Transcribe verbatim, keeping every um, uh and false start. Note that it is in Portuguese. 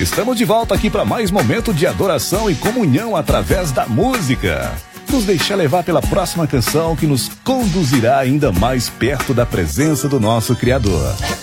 Estamos de volta aqui para mais momento de adoração e comunhão através da música. Nos deixar levar pela próxima canção que nos conduzirá ainda mais perto da presença do nosso Criador.